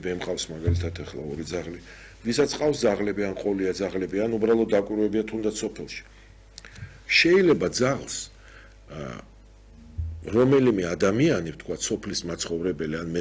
მე მყავს მაგალითად ახლა ორი ძაღლი. ვისაც ყავს ძაღლები ან ყოლია ძაღლები ან უბრალოდ დაკვირვებია თუნდაც სოფელში. შეიძლება ძაღლს რომელიმე ადამიანი, ვთქვათ, სოფლის მაცხოვრებელი ან